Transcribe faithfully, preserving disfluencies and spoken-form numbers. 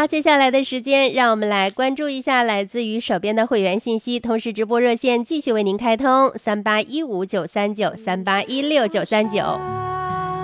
好，接下来的时间让我们来关注一下来自于手边的会员信息，同时直播热线继续为您开通三八一五九三九三八一六九三九。